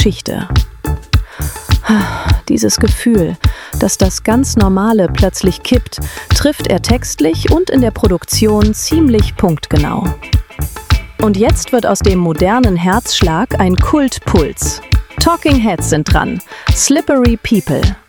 Geschichte. Dieses Gefühl, dass das ganz Normale plötzlich kippt, trifft er textlich und in der Produktion ziemlich punktgenau. Und jetzt wird aus dem modernen Herzschlag ein Kultpuls. Talking Heads sind dran. Slippery People.